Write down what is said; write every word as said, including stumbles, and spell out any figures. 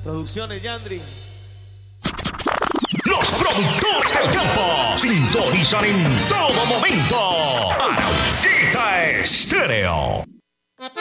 Producciones Yandri. Los productores del campo sintonizan en todo momento. Arauquita Estéreo.